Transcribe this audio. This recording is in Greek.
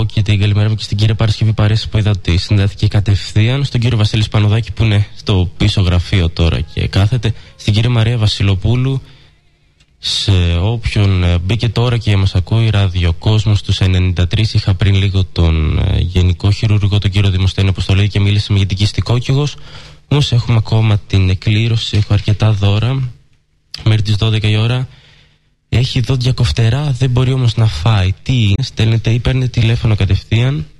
πω και την καλημέρα μου και στην κυρία Παρασκευή Παρέση που είδα ότι συνδέθηκε κατευθείαν. Στον κύριο Βασίλη Πανοδάκη που είναι στο πίσω γραφείο τώρα και κάθεται. Στην κυρία Μαρία Βασιλοπούλου. Σε όποιον μπήκε τώρα και μας ακούει ραδιοκόσμος στους 93. Είχα πριν λίγο τον γενικό χειρουργό, τον κύριο Δημοσθένη, όπως το λέει, και μίλησε με γενικιστικό κύγος. Όμως έχουμε ακόμα την εκκλήρωση, έχω αρκετά δώρα μέχρι τις 12 η ώρα. Έχει δόντια κοφτερά, δεν μπορεί όμως να φάει. Τι είναι, στέλνετε ή παίρνετε τηλέφωνο κατευθείαν